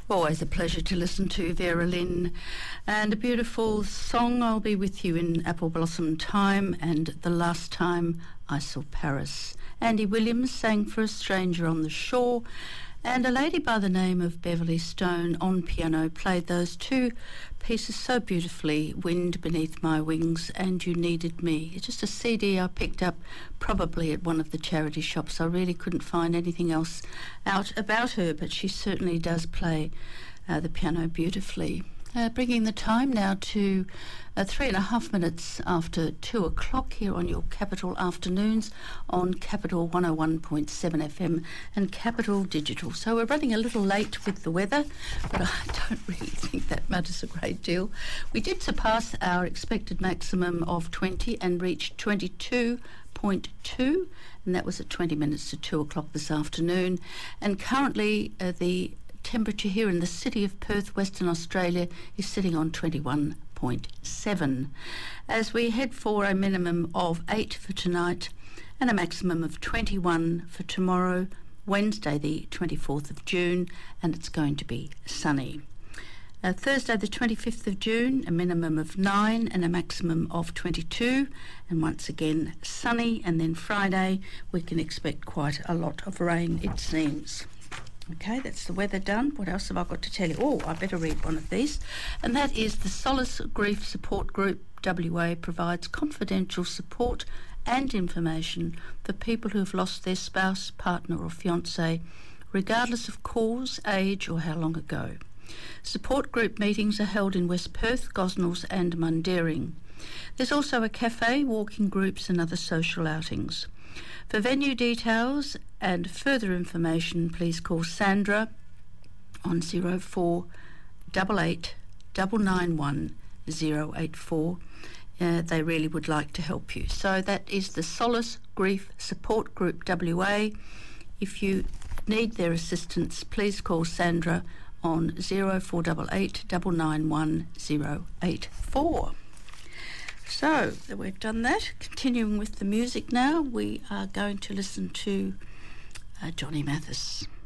Always a pleasure to listen to Vera Lynn, and a beautiful song, I'll Be With You in Apple Blossom Time and The Last Time I Saw Paris. Andy Williams sang for A Stranger on the Shore, and a lady by the name of Beverly Stone on piano played those two pieces so beautifully, Wind Beneath My Wings and You Needed Me. It's just a CD I picked up probably at one of the charity shops. I really couldn't find anything else out about her, but she certainly does play the piano beautifully. Bringing the time now to 3.5 minutes after 2 o'clock here on your Capital Afternoons on Capital 101.7 FM and Capital Digital. So we're running a little late with the weather, but I don't really think that matters a great deal. We did surpass our expected maximum of 20 and reached 22.2, and that was at 20 minutes to 2 o'clock this afternoon. And currently the temperature here in the city of Perth, Western Australia, is sitting on 21.7. As we head for a minimum of 8 for tonight and a maximum of 21 for tomorrow, Wednesday the 24th of June, and it's going to be sunny. Thursday the 25th of June, a minimum of 9 and a maximum of 22, and once again sunny. And then Friday we can expect quite a lot of rain, it seems. Okay, that's the weather done. What else have I got to tell you? Oh, I better read one of these. And that is the Solace Grief Support Group WA provides confidential support and information for people who have lost their spouse, partner or fiancé, regardless of cause, age or how long ago. Support group meetings are held in West Perth, Gosnells and Mundaring. There's also a cafe, walking groups and other social outings. For venue details and further information, please call Sandra on 0488 991 084. They really would like to help you. So that is the Solace Grief Support Group WA. If you need their assistance, please call Sandra on 0488 991 084. So we've done that. Continuing with the music now, we are going to listen to Johnny Mathis.